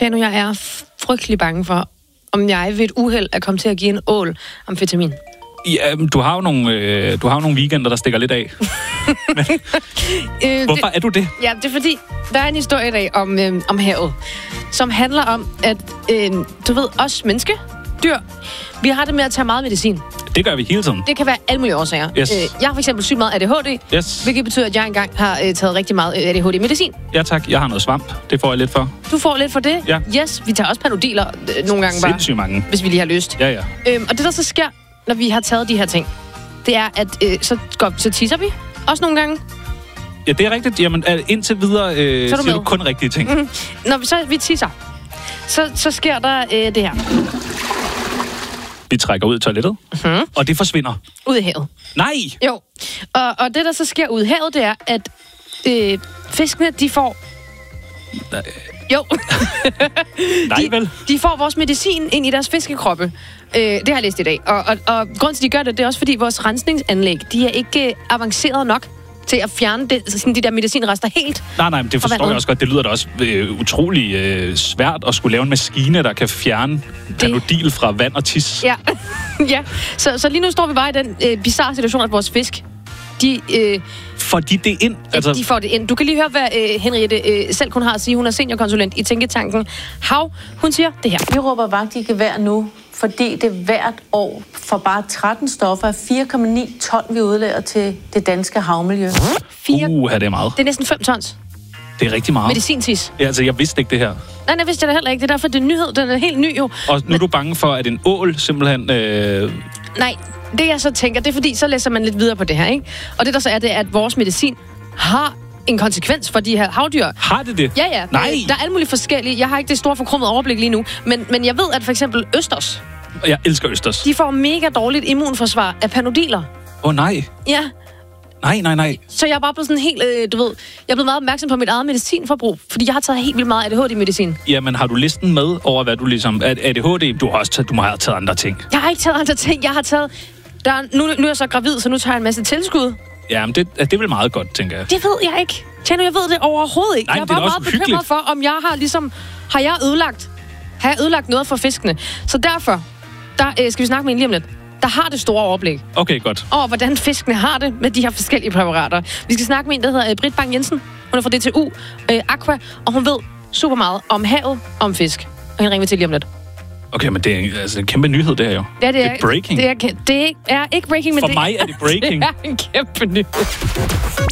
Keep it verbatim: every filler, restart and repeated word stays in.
Tjano, jeg er frygtelig bange for, om jeg ved et uheld er kommet til at give en ål amfetamin. Ja, du har jo nogle, øh, du har jo nogle weekender, der stikker lidt af. Men, øh, hvorfor det, er du det? Ja, det er fordi, der er en historie i dag om, øh, om havet, som handler om, at øh, du ved, os menneske, dyr, vi har det med at tage meget medicin. Det gør vi hele tiden. Det kan være alle mulige årsager. Yes. Øh, jeg har for eksempel sygt meget A D H D, Yes. hvilket betyder, at jeg engang har øh, taget rigtig meget A D H D-medicin. Ja tak, jeg har noget svamp. Det får jeg lidt for. Du får lidt for det? Ja. Yes, vi tager også Panodiler øh, nogle gange bare. Sindssygt mange. Hvis vi lige har lyst. Ja, ja. Øhm, og det, der så sker, når vi har taget de her ting, det er, at øh, så, går, så tisser vi også nogle gange. Ja, det er rigtigt. Jamen, indtil videre øh, Så er du siger med. du kun rigtige ting. Mm-hmm. Når vi så vi tisser, så, så sker der øh, det her. Vi trækker ud i toilettet, Mm-hmm. og det forsvinder. Ud i havet. Nej! Jo. Og, og det, der så sker ud i havet, det er, at øh, fiskene, de får... Nej. Jo. Nej, de, vel? de får vores medicin ind i deres fiskekroppe. Øh, det har jeg læst i dag. Og, og, og grunden til, at de gør det, det er også, fordi vores rensningsanlæg, de er ikke øh, avanceret nok til at fjerne det, sådan de der medicinrester helt. Nej, nej, men det forstår vandet. jeg også godt. Det lyder da også øh, utrolig øh, svært at skulle lave en maskine, der kan fjerne Panodil fra vand og tis. Ja, ja. Så, så lige nu står vi bare i den øh, bizarre situation, at vores fisk, de, øh, Får de det ind? altså... de får det ind. Du kan lige høre, hvad øh, Henriette øh, selv kun har at sige. Hun er seniorkonsulent i Tænketanken Hav. Hun siger det her. Vi råber vagt i gevær nu, fordi det hvert år for bare tretten stoffer er fire komma ni ton, vi udlærer til det danske havmiljø. Fire... Uh, det er meget. Det er næsten fem tons. Det er rigtig meget. Medicintis. Ja, altså, jeg vidste ikke det her. Nej, nej, vidste jeg da heller ikke. Det er derfor, det er nyhed. Den er helt ny jo. Og nu er du bange for, at en ål simpelthen... Øh... Nej, det jeg så tænker, det er fordi, så læser man lidt videre på det her, ikke? Og det der så er, det er, at vores medicin har en konsekvens for de her havdyr. Har det det? Ja, ja. Nej. Der er alle mulige forskellige. Jeg har ikke det store forkrummet overblik lige nu. Men, men jeg ved, at for eksempel østers, Jeg elsker østers. de får mega dårligt immunforsvar af panodiler. Åh, oh, nej. Ja, Nej, nej, nej. så jeg er bare blevet sådan helt, øh, du ved, jeg er blevet meget opmærksom på mit eget medicinforbrug, fordi jeg har taget helt vildt meget A D H D-medicin. Jamen, har du listen med over, hvad du ligesom... A D H D, du har også taget, du må have taget andre ting. Jeg har ikke taget andre ting. Jeg har taget... Der er, nu, nu er jeg så gravid, så nu tager jeg en masse tilskud. Jamen, det, det er vel meget godt, tænker jeg. Det ved jeg ikke. Tjano, jeg ved det overhovedet ikke. Nej, jeg er det er bare da også meget bekymret uhyggeligt. for, om jeg har ligesom... Har jeg ødelagt... Har jeg ødelagt noget for fiskene? Så derfor, der øh, skal vi snakke med en lige om lidt. Der har det store overblik Okay, godt. over, hvordan fiskene har det med de her forskellige præparater. Vi skal snakke med en, der hedder Britt Bang Jensen. Hun er fra D T U øh, Aqua, og hun ved super meget om havet og om fisk. Og hende ringer vi til lige om lidt. Okay, men det er altså en kæmpe nyhed, det her jo. Ja, det er, det er breaking. Det er, det er ikke breaking, men For det, mig er det breaking. det er en kæmpe nyhed.